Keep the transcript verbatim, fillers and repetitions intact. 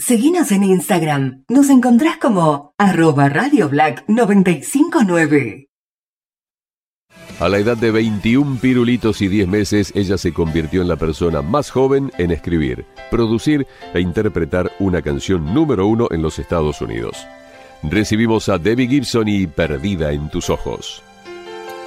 Seguinos en Instagram. Nos encontrás como arroba Radio Black noventa y cinco nueve. A la edad de veintiún pirulitos y diez meses, ella se convirtió en la persona más joven en escribir, producir e interpretar una canción número uno en los Estados Unidos. Recibimos a Debbie Gibson y Perdida en tus ojos.